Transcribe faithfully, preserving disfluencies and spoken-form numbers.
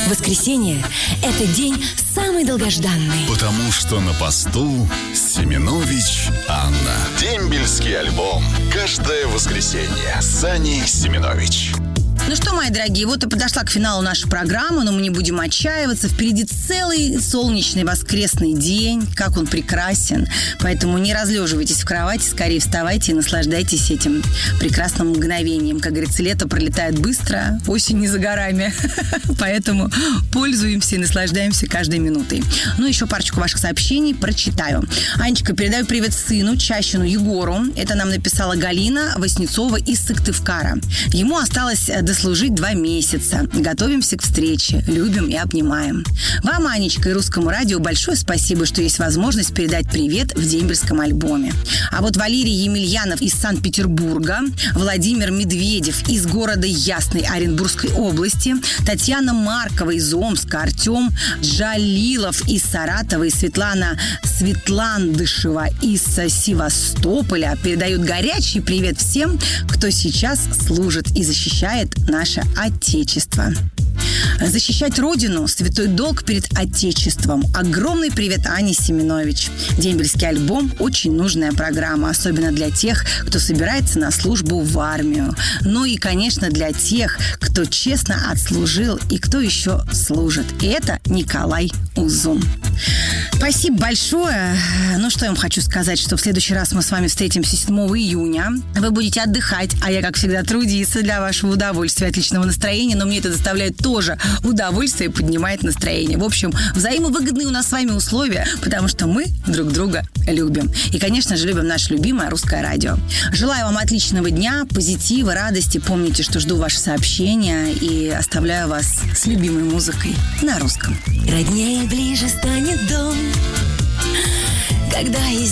Воскресенье – это день самый долгожданный. Потому что на посту Семенович Анна. Дембельский альбом. Каждое воскресенье с Аней Семенович. Ну что, мои дорогие, вот и подошла к финалу наша программа, но мы не будем отчаиваться. Впереди целый солнечный воскресный день, как он прекрасен. Поэтому не разлеживайтесь в кровати, скорее вставайте и наслаждайтесь этим прекрасным мгновением. Как говорится, лето пролетает быстро, осень не за горами. Поэтому пользуемся и наслаждаемся каждой минутой. Ну, еще парочку ваших сообщений прочитаю. Анечка, передаю привет сыну, Чащину Егору. Это нам написала Галина Васнецова из Сыктывкара. Ему осталось дослужить два месяца. Готовимся к встрече. Любим и обнимаем. Вам, Анечка, и Русскому радио большое спасибо, что есть возможность передать привет в дембельском альбоме. А вот Валерий Емельянов из Санкт-Петербурга, Владимир Медведев из города Ясный Оренбургской области, Татьяна Маркова из Омска, Артем Джалилов из Саратова и Светлана Светландышева из Севастополя передают горячий привет всем, кто сейчас служит и защищает наше Отечество. Защищать Родину – святой долг перед Отечеством. Огромный привет Ане Семенович. Дембельский альбом – очень нужная программа, особенно для тех, кто собирается на службу в армию. Ну и, конечно, для тех, кто честно отслужил и кто еще служит. И это Николай Узун. Спасибо большое. Ну, что я вам хочу сказать, что в следующий раз мы с вами встретимся седьмого июня. Вы будете отдыхать, а я, как всегда, трудиться для вашего удовольствия, отличного настроения, но мне это доставляет тоже удовольствие и поднимает настроение. В общем, взаимовыгодные у нас с вами условия, потому что мы друг друга любим. И, конечно же, любим наше любимое Русское радио. Желаю вам отличного дня, позитива, радости. Помните, что жду ваши сообщения и оставляю вас с любимой музыкой на русском. Роднее ближе станет дом, когда есть